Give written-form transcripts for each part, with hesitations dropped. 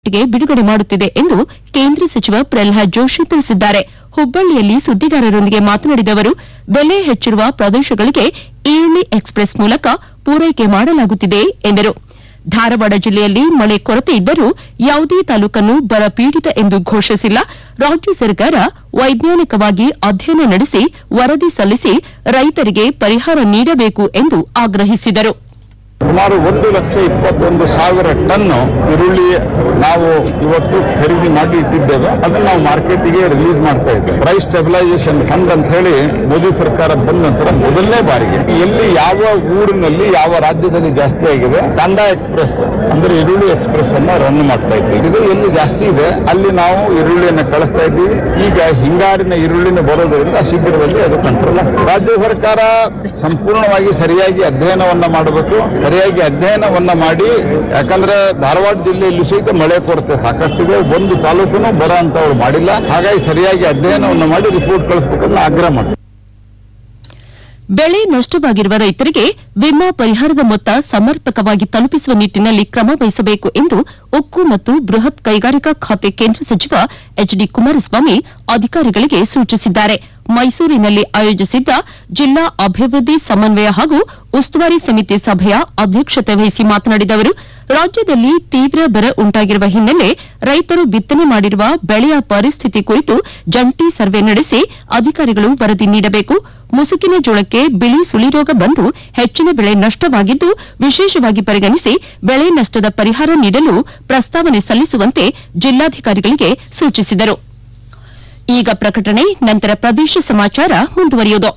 ಗೆ ಬಿಡುಗಡೆ ಮಾಡುತ್ತಿದೆ ಎಂದು ಕೇಂದ್ರ ಸಚಿವ ಪ್ರಹ್ಲಾದ್ ಜೋಶಿ ತಿಳಿಸಿದ್ದಾರೆ. ಹುಬ್ಬಳ್ಳಿಯಲ್ಲಿ ಸುದ್ದಿಗಾರರೊಂದಿಗೆ ಮಾತನಾಡಿದ ಅವರು, ಬೆಲೆ ಹೆಚ್ಚಿರುವ ಪ್ರದೇಶಗಳಿಗೆ ಈರುಳ್ಳಿ ಎಕ್ಸ್ಪ್ರೆಸ್ ಮೂಲಕ ಪೂರೈಕೆ ಮಾಡಲಾಗುತ್ತಿದೆ ಎಂದರು. ಧಾರವಾಡ ಜಿಲ್ಲೆಯಲ್ಲಿ ಮಳೆ ಕೊರತೆ ಇದ್ದರೂ ಯಾವುದೇ ತಾಲೂಕನ್ನು ಬರ ಪೀಡಿತ ಎಂದು ಘೋಷಿಸಿಲ್ಲ. ರಾಜ್ಯ ಸರ್ಕಾರ ವೈಜ್ಞಾನಿಕವಾಗಿ ಅಧ್ಯಯನ ನಡೆಸಿ ವರದಿ ಸಲ್ಲಿಸಿ ರೈತರಿಗೆ ಪರಿಹಾರ ನೀಡಬೇಕು ಎಂದು ಆಗ್ರಹಿಸಿದರು. ಸುಮಾರು 1,21,000 ಟನ್ ಈರುಳ್ಳಿ ನಾವು ಇವತ್ತು ಖರೀದಿ ಮಾಡಿ ಇಟ್ಟಿದ್ದೇವೆ. ಅದನ್ನು ನಾವು ಮಾರ್ಕೆಟ್ಗೆ ರಿಲೀಸ್ ಮಾಡ್ತಾ ಇದ್ದೇವೆ. ಪ್ರೈಸ್ ಸ್ಟೆಬಿಲೈಸೇಷನ್ ಫಂಡ್ ಅಂತ ಹೇಳಿ ಮೋದಿ ಸರ್ಕಾರ ಬಂದ ನಂತರ ಮೊದಲನೇ ಬಾರಿಗೆ ಎಲ್ಲಿ ಯಾವ ಊರಿನಲ್ಲಿ ಯಾವ ರಾಜ್ಯದಲ್ಲಿ ಜಾಸ್ತಿ ಆಗಿದೆ ಕಾಂಡಾ ಎಕ್ಸ್ಪ್ರೆಸ್ ಅಂದ್ರೆ ಈರುಳ್ಳಿ ಎಕ್ಸ್ಪ್ರೆಸ್ ಅನ್ನ ರನ್ ಮಾಡ್ತಾ ಇದ್ದೀವಿ. ಇದು ಎಲ್ಲಿ ಜಾಸ್ತಿ ಇದೆ ಅಲ್ಲಿ ನಾವು ಈರುಳ್ಳಿಯನ್ನು ಕಳಿಸ್ತಾ ಇದ್ದೀವಿ. ಈಗ ಹಿಂಗಾರಿನ ಈರುಳ್ಳಿನ ಬರೋದ್ರಿಂದ ಶೀಘ್ರದಲ್ಲಿ ಅದು ಕಂಟ್ರೋಲ್ ಆಗ್ತದೆ. ರಾಜ್ಯ ಸರ್ಕಾರ ಸಂಪೂರ್ಣವಾಗಿ ಸರಿಯಾಗಿ ಅಧ್ಯಯನವನ್ನ ಮಾಡಬೇಕು. ಸರಿಯಾಗಿ ಅಧ್ಯಯನವನ್ನ ಮಾಡಿ, ಯಾಕಂದ್ರೆ ಧಾರವಾಡ ಜಿಲ್ಲೆಯಲ್ಲಿ ಸಹಿತ ಮಳೆ ಕೊರತೆ ಸಾಕಷ್ಟಿದೆ. ಒಂದು ತಾಲೂಕನ್ನು ಬರ ಅಂತ ಅವ್ರು ಮಾಡಿಲ್ಲ. ಹಾಗಾಗಿ ಸರಿಯಾಗಿ ಅಧ್ಯಯನವನ್ನು ಮಾಡಿ ರಿಪೋರ್ಟ್ ಕಳಿಸಬೇಕನ್ನ ಆಗ್ರಹ ಮಾಡ್ತಾರೆ. ಬೆಳೆ ನಷ್ಟವಾಗಿರುವ ರೈತರಿಗೆ ವಿಮಾ ಪರಿಹಾರದ ಮೊತ್ತ ಸಮರ್ಪಕವಾಗಿ ತಲುಪಿಸುವ ನಿಟ್ಟಿನಲ್ಲಿ ಕ್ರಮ ವಹಿಸಬೇಕು ಎಂದು ಉಕ್ಕು ಮತ್ತು ಬೃಹತ್ ಕೈಗಾರಿಕಾ ಖಾತೆ ಕೇಂದ್ರ ಸಚಿವ ಎಚ್.ಡಿ. ಕುಮಾರಸ್ವಾಮಿ ಅಧಿಕಾರಿಗಳಿಗೆ ಸೂಚಿಸಿದ್ದಾರೆ. ಮೈಸೂರಿನಲ್ಲಿ ಆಯೋಜಿಸಿದ್ದ ಜಿಲ್ಲಾ ಅಭಿವೃದ್ಧಿ ಸಮನ್ವಯ ಹಾಗೂ ಉಸ್ತುವಾರಿ ಸಮಿತಿ ಸಭೆಯ ಅಧ್ಯಕ್ಷತೆ ವಹಿಸಿ ಮಾತನಾಡಿದ ಅವರು, ರಾಜ್ಯದಲ್ಲಿ ತೀವ್ರ ಬರ ಉಂಟಾಗಿರುವ ಹಿನ್ನೆಲೆ ರೈತರು ಬಿತ್ತನೆ ಮಾಡಿರುವ ಬೆಳೆಯ ಪರಿಸ್ಥಿತಿ ಕುರಿತು ಜಂಟಿ ಸರ್ವೆ ನಡೆಸಿ ಅಧಿಕಾರಿಗಳು ವರದಿ ನೀಡಬೇಕು. ಮುಸುಕಿನ ಜೋಳಕ್ಕೆ ಬಿಳಿ ಸುಳಿ ರೋಗ ಬಂದು ಹೆಚ್ಚಿನ ಬೆಳೆ ನಷ್ಟವಾಗಿದ್ದು ವಿಶೇಷವಾಗಿ ಪರಿಗಣಿಸಿ ಬೆಳೆ ನಷ್ಟದ ಪರಿಹಾರ ನೀಡಲು ಪ್ರಸ್ತಾವನೆ ಸಲ್ಲಿಸುವಂತೆ ಜಿಲ್ಲಾಧಿಕಾರಿಗಳಿಗೆ ಸೂಚಿಸಿದರು. ಈಗ ಪ್ರಕಟಣೆ, ನಂತರ ಪ್ರದೇಶ ಸಮಾಚಾರ ಮುಂದುವರಿಯುವುದು.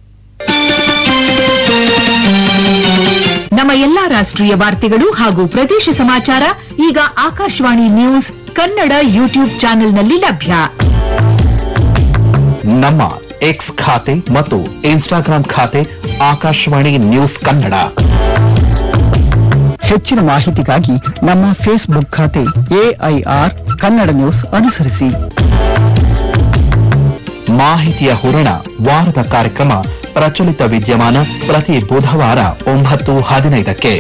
ನಮ್ಮ ಎಲ್ಲಾ ರಾಷ್ಟ್ರೀಯ ವಾರ್ತೆಗಳು ಹಾಗೂ ಪ್ರದೇಶ ಸಮಾಚಾರ ಈಗ ಆಕಾಶವಾಣಿ ನ್ಯೂಸ್ ಕನ್ನಡ ಯೂಟ್ಯೂಬ್ ಚಾನೆಲ್ನಲ್ಲಿ ಲಭ್ಯ. ನಮ್ಮ ಎಕ್ಸ್ ಖಾತೆ ಮತ್ತು ಇನ್ಸ್ಟಾಗ್ರಾಂ ಖಾತೆ ಆಕಾಶವಾಣಿ ನ್ಯೂಸ್ ಕನ್ನಡ. ಹೆಚ್ಚಿನ ಮಾಹಿತಿಗಾಗಿ ನಮ್ಮ ಫೇಸ್ಬುಕ್ ಖಾತೆ AIR ಕನ್ನಡ ನ್ಯೂಸ್ ಅನುಸರಿಸಿ. ಮಾಹಿತಿಯ ಹೂರಣ ವಾರದ ಕಾರ್ಯಕ್ರಮ ಪ್ರಚಲಿತ ವಿದ್ಯಮಾನ ಪ್ರತಿ ಬುಧವಾರ 9:15ಕ್ಕೆ.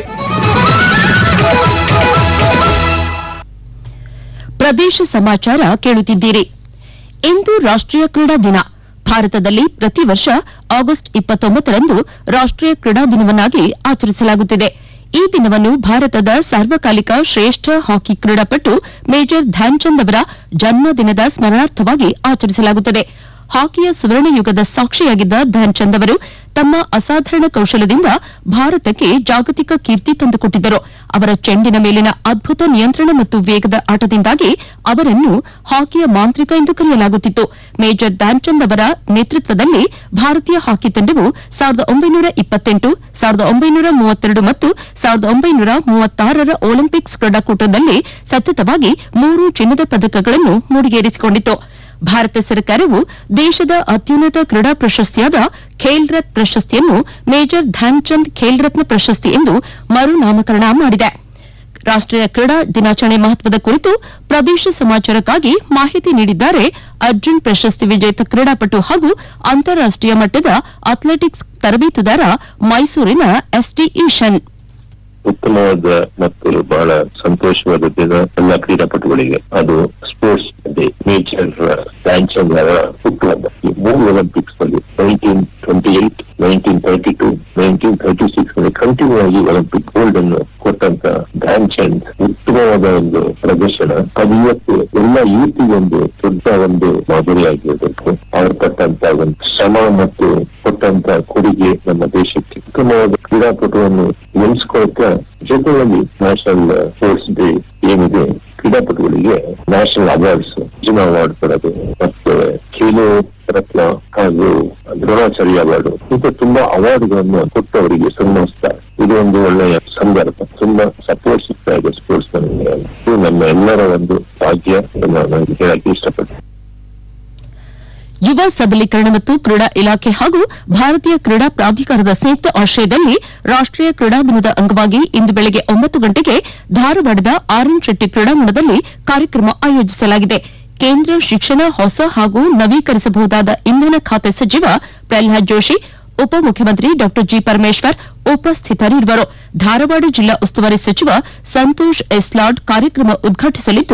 ಪ್ರದೇಶ ಸಮಾಚಾರ ಕೇಳುತ್ತಿದ್ದೀರಿ. ಇಂದು ರಾಷ್ಟೀಯ ಕ್ರೀಡಾ ದಿನ. ಭಾರತದಲ್ಲಿ ಪ್ರತಿ ವರ್ಷ ಆಗಸ್ಟ್ 29ರಂದು ರಾಷ್ಟೀಯ ಕ್ರೀಡಾ ದಿನವನ್ನಾಗಿ ಆಚರಿಸಲಾಗುತ್ತಿದೆ. ಈ ದಿನವನ್ನು ಭಾರತದ ಸಾರ್ವಕಾಲಿಕ ಶ್ರೇಷ್ಠ ಹಾಕಿ ಕ್ರೀಡಾಪಟು ಮೇಜರ್ ಧ್ಯಾನ್ಚಂದ್ ಅವರ ಜನ್ಮದಿನದ ಸ್ಮರಣಾರ್ಥವಾಗಿ ಆಚರಿಸಲಾಗುತ್ತದೆ. ಹಾಕಿಯ ಸುವರ್ಣ ಯುಗದ ಸಾಕ್ಷಿಯಾಗಿದ್ದ ಧ್ಯಾನ್ಚಂದ್ ಅವರು ತಮ್ಮ ಅಸಾಧಾರಣ ಕೌಶಲದಿಂದ ಭಾರತಕ್ಕೆ ಜಾಗತಿಕ ಕೀರ್ತಿ ತಂದುಕೊಟ್ಟಿದ್ದರು. ಅವರ ಚೆಂಡಿನ ಮೇಲಿನ ಅದ್ಭುತ ನಿಯಂತ್ರಣ ಮತ್ತು ವೇಗದ ಆಟದಿಂದಾಗಿ ಅವರನ್ನು ಹಾಕಿಯ ಮಾಂತ್ರಿಕ ಎಂದು ಕರೆಯಲಾಗುತ್ತಿತ್ತು. ಮೇಜರ್ ಧ್ಯಾನ್ಚಂದ್ ಅವರ ನೇತೃತ್ವದಲ್ಲಿ ಭಾರತೀಯ ಹಾಕಿ ತಂಡವು 1928, 1932 ಮತ್ತು 1936ರ ಒಲಿಂಪಿಕ್ಸ್ ಕ್ರೀಡಾಕೂಟದಲ್ಲಿ ಸತತವಾಗಿ 3 ಚಿನ್ನದ ಪದಕಗಳನ್ನು ಮುಡಿಗೇರಿಸಿಕೊಂಡಿತು. ಭಾರತ ಸರ್ಕಾರವು ದೇಶದ ಅತ್ಯುನ್ನತ ಕ್ರೀಡಾ ಪ್ರಶಸ್ತಿಯಾದ ಖೇಲ್ ರತ್ನ ಪ್ರಶಸ್ತಿಯನ್ನು ಮೇಜರ್ ಧ್ಯಾನ್ಚಂದ್ ಖೇಲ್ ರತ್ನ ಪ್ರಶಸ್ತಿ ಎಂದು ಮರುನಾಮಕರಣ ಮಾಡಿದೆ. ರಾಷ್ಟೀಯ ಕ್ರೀಡಾ ದಿನಾಚರಣೆ ಮಹತ್ವದ ಕುರಿತು ಪ್ರದೇಶ ಸಮಾಚಾರಕ್ಕಾಗಿ ಮಾಹಿತಿ ನೀಡಿದ್ದಾರೆ ಅರ್ಜುನ್ ಪ್ರಶಸ್ತಿ ವಿಜೇತ ಕ್ರೀಡಾಪಟು ಹಾಗೂ ಅಂತಾರಾಷ್ಟೀಯ ಮಟ್ಟದ ಅಥ್ಲೆಟಿಕ್ಸ್ ತರಬೇತುದಾರ ಮೈಸೂರಿನ ಎಸ್ಟಿ ಈಶನ್. ಉತ್ತಮವಾದ ಮತ್ತು ಬಹಳ ಸಂತೋಷವಾದ ದಿನ ಎಲ್ಲ ಕ್ರೀಡಾಪಟುಗಳಿಗೆ. ಅದು ಸ್ಪೋರ್ಟ್ಸ್ ಡೇ. ಮೇಜರ್ ಧ್ಯಾನ್ಚಂದ್ ಅವರ ಹುಟ್ಟುಹಬ್ಬ. ಈ 3 ಒಲಿಂಪಿಕ್ಸ್ ನಲ್ಲಿ 1928, 1932, 1936 ಕಂಟಿನ್ಯೂ ಆಗಿ ಒಲಿಂಪಿಕ್ ಗೋಲ್ಡ್ ಅನ್ನು ಕೊಟ್ಟಂತ ಧ್ಯಾನ್ಚಂದ್ ಉತ್ತಮವಾದ ಒಂದು ಪ್ರದರ್ಶನ. ಅದು ಇವತ್ತು ಎಲ್ಲ ಯೂತ್ಗೆ ಒಂದು ದೊಡ್ಡ ಒಂದು ಮಾದರಿಯಾಗಿರಬೇಕು. ಅವರು ಪಟ್ಟಂತ ಒಂದು ಶ್ರಮ ಮತ್ತು ಕೊಟ್ಟಂತ ಕೊಡುಗೆ ನಮ್ಮ ದೇಶಕ್ಕೆ. ಉತ್ತಮವಾದ ಕ್ರೀಡಾಪಟುವನ್ನು ನೆನೆಸ್ಕೊಳ್ಳುತ್ತಾ ಜೊತೆಯಲ್ಲಿ ನ್ಯಾಷನಲ್ ಸ್ಪೋರ್ಟ್ಸ್ ಡೇ ಏನಿದೆ, ಕ್ರೀಡಾಪಟುಗಳಿಗೆ ನ್ಯಾಷನಲ್ ಅವಾರ್ಡ್ಸ್, ಅರ್ಜುನ ಅವಾರ್ಡ್ ಕೊಡೋದು, ಮತ್ತೆ ಖೇಲೋ ರತ್ನ ಹಾಗೂ ದ್ರೋಣಾಚಾರ್ಯ ಅವಾರ್ಡ್, ಇದು ತುಂಬಾ ಅವಾರ್ಡ್ಗಳನ್ನು ಕೊಟ್ಟು ಅವರಿಗೆ ಸನ್ಮಾನಿಸ್ತಾರೆ. ಇದು ಒಂದು ಒಳ್ಳೆಯ ಸಂದರ್ಭ. ತುಂಬಾ ಸಪೋರ್ಟ್ ಸಿಗ್ತಾ ಇದೆ ಸ್ಪೋರ್ಟ್ಸ್ ನಲ್ಲಿ. ಇದು ನಮ್ಮ ಎಲ್ಲರ ಒಂದು ಭಾಗ್ಯ ನಾನು ಹೇಳಕ್ಕೆ ಇಷ್ಟಪಡ್ತೀನಿ. ಯುವ ಸಬಲೀಕರಣ ಮತ್ತು ಕ್ರೀಡಾ ಇಲಾಖೆ ಹಾಗೂ ಭಾರತೀಯ ಕ್ರೀಡಾ ಪ್ರಾಧಿಕಾರದ ಸಂಯುಕ್ತ ಆಶ್ರಯದಲ್ಲಿ ರಾಷ್ಟೀಯ ಕ್ರೀಡಾ ದಿನದ ಅಂಗವಾಗಿ ಇಂದು ಬೆಳಗ್ಗೆ 9 ಗಂಟೆಗೆ ಧಾರವಾಡದ ಆರ್.ಎನ್. ಶೆಟ್ಟಿ ಕ್ರೀಡಾಂಗಣದಲ್ಲಿ ಕಾರ್ಯಕ್ರಮ ಆಯೋಜಿಸಲಾಗಿದೆ. ಕೇಂದ್ರ ಶಿಕ್ಷಣ, ಹೊಸ ಹಾಗೂ ನವೀಕರಿಸಬಹುದಾದ ಇಂಧನ ಖಾತೆ ಸಚಿವ ಪ್ರಹ್ಲಾದ್ ಜೋಶಿ, ಉಪಮುಖ್ಯಮಂತ್ರಿ ಡಾ ಜಿ. ಪರಮೇಶ್ವರ್ ಉಪಸ್ಥಿತರಿರುವರು. ಧಾರವಾಡ ಜಿಲ್ಲಾ ಉಸ್ತುವಾರಿ ಸಚಿವ ಸಂತೋಷ್ ಎಸ್ಲಾಡ್ ಕಾರ್ಯಕ್ರಮ ಉದ್ಘಾಟಿಸಲಿದ್ದು